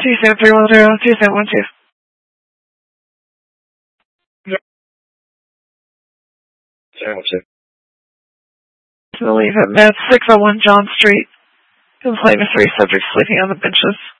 27310, 2712. To leave at Med 601 John Street. Complaint of 3 subjects sleeping on the benches.